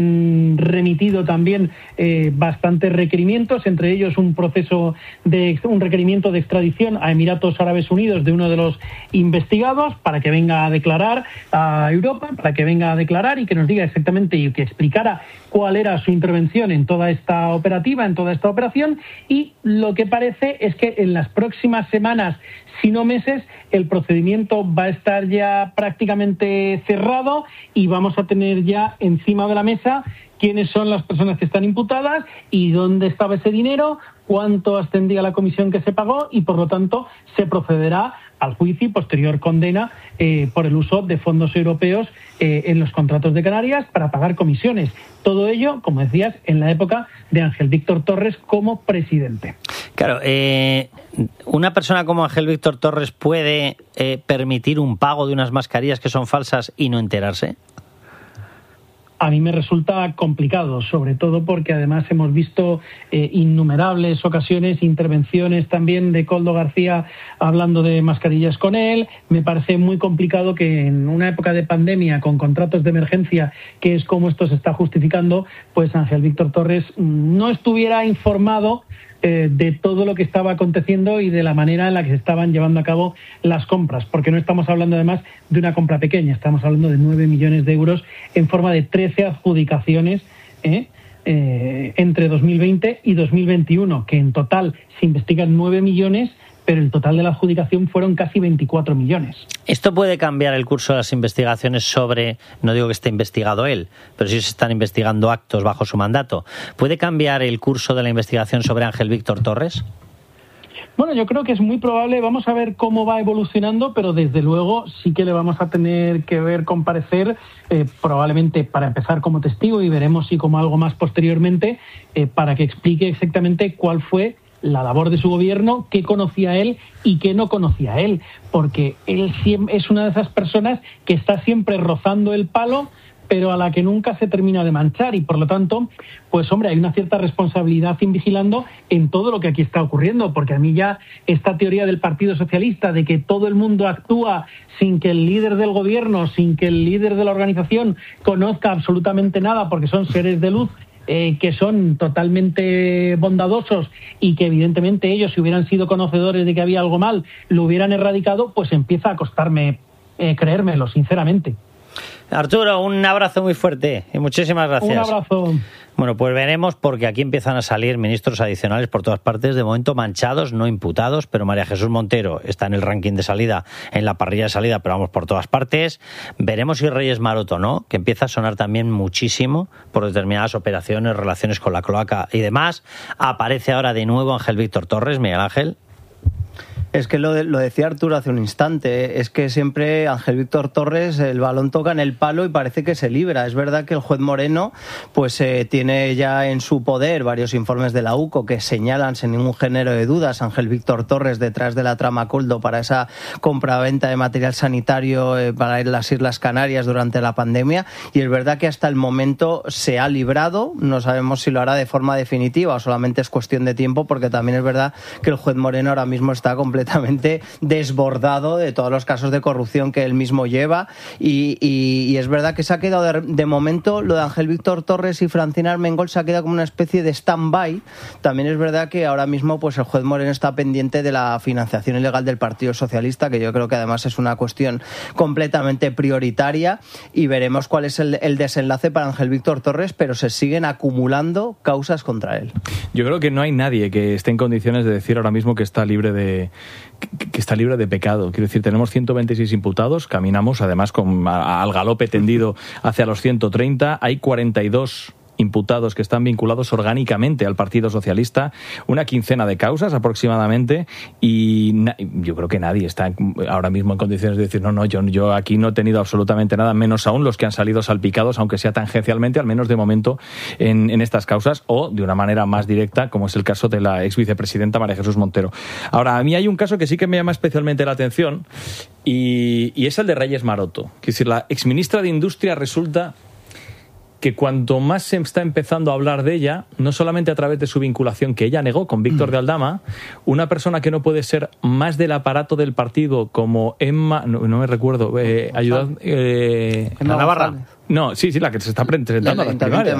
remitido también bastantes requerimientos, entre ellos un requerimiento de extradición a Emiratos Árabes Unidos de uno de los investigados para que venga a declarar a Europa, para que venga a declarar y que nos diga exactamente y que explicara cuál era su intervención en toda esta operativa, en toda esta operación, y lo que parece es que en las próximas semanas, si no meses, el procedimiento va a estar ya prácticamente cerrado y vamos a tener ya encima de la mesa quiénes son las personas que están imputadas y dónde estaba ese dinero, cuánto ascendía la comisión que se pagó y, por lo tanto, se procederá al juicio y posterior condena por el uso de fondos europeos en los contratos de Canarias para pagar comisiones. Todo ello, como decías, en la época de Ángel Víctor Torres como presidente. Claro, una persona como Ángel Víctor Torres puede permitir un pago de unas mascarillas que son falsas y no enterarse. A mí me resulta complicado, sobre todo porque además hemos visto innumerables ocasiones, intervenciones también de Koldo García hablando de mascarillas con él. Me parece muy complicado que en una época de pandemia, con contratos de emergencia, que es como esto se está justificando, pues Ángel Víctor Torres no estuviera informado de todo lo que estaba aconteciendo y de la manera en la que se estaban llevando a cabo las compras, porque no estamos hablando además de una compra pequeña, estamos hablando de 9 millones de euros en forma de 13 adjudicaciones entre 2020 y 2021, que en total se investigan 9 millones, pero el total de la adjudicación fueron casi 24 millones. ¿Esto puede cambiar el curso de las investigaciones sobre, no digo que esté investigado él, pero sí se están investigando actos bajo su mandato? ¿Puede cambiar el curso de la investigación sobre Ángel Víctor Torres? Bueno, yo creo que es muy probable, vamos a ver cómo va evolucionando, pero desde luego sí que le vamos a tener que ver comparecer, probablemente para empezar como testigo y veremos si como algo más posteriormente, para que explique exactamente cuál fue la labor de su gobierno, qué conocía él y qué no conocía él, porque él es una de esas personas que está siempre rozando el palo, pero a la que nunca se termina de manchar y por lo tanto, pues hombre, hay una cierta responsabilidad invigilando en todo lo que aquí está ocurriendo, porque a mí ya esta teoría del Partido Socialista de que todo el mundo actúa sin que el líder del gobierno, sin que el líder de la organización conozca absolutamente nada porque son seres de luz, que son totalmente bondadosos y que evidentemente ellos, si hubieran sido conocedores de que había algo mal, lo hubieran erradicado, pues empieza a costarme creérmelo, sinceramente. Arturo, un abrazo muy fuerte y muchísimas gracias. Un abrazo. Bueno, pues veremos, porque aquí empiezan a salir ministros adicionales por todas partes, de momento manchados, no imputados, pero María Jesús Montero está en el ranking de salida, en la parrilla de salida, pero vamos por todas partes. Veremos si Reyes Maroto, ¿no?, que empieza a sonar también muchísimo por determinadas operaciones, relaciones con la cloaca y demás. Aparece ahora de nuevo Ángel Víctor Torres. Miguel Ángel. Es que lo decía Arturo hace un instante, es que siempre Ángel Víctor Torres, el balón toca en el palo y parece que se libra. Es verdad que el juez Moreno pues tiene ya en su poder varios informes de la UCO que señalan sin ningún género de dudas a Ángel Víctor Torres detrás de la trama Koldo para esa compraventa de material sanitario para las Islas Canarias durante la pandemia, y es verdad que hasta el momento se ha librado. No sabemos si lo hará de forma definitiva o solamente es cuestión de tiempo, porque también es verdad que el juez Moreno ahora mismo está completamente desbordado de todos los casos de corrupción que él mismo lleva y es verdad que se ha quedado de momento lo de Ángel Víctor Torres y Francina Armengol se ha quedado como una especie de stand-by. También es verdad que ahora mismo pues el juez Moreno está pendiente de la financiación ilegal del Partido Socialista, que yo creo que además es una cuestión completamente prioritaria, y veremos cuál es el desenlace para Ángel Víctor Torres, pero se siguen acumulando causas contra él. Yo creo que no hay nadie que esté en condiciones de decir ahora mismo que está libre de pecado. Quiero decir, tenemos 126 imputados, caminamos además al galope tendido hacia los 130, hay 42 imputados que están vinculados orgánicamente al Partido Socialista, una quincena de causas aproximadamente, y yo creo que nadie está ahora mismo en condiciones de decir no, yo aquí no he tenido absolutamente nada, menos aún los que han salido salpicados, aunque sea tangencialmente, al menos de momento, en estas causas, o de una manera más directa, como es el caso de la ex vicepresidenta María Jesús Montero. Ahora, a mí hay un caso que sí que me llama especialmente la atención, y es el de Reyes Maroto. Es decir, la exministra de Industria resulta que cuanto más se está empezando a hablar de ella, no solamente a través de su vinculación que ella negó con Víctor de Aldama, una persona que no puede ser más del aparato del partido como Emma, no me recuerdo, Emma Navarra. No, sí, la que se está presentando a las primarias.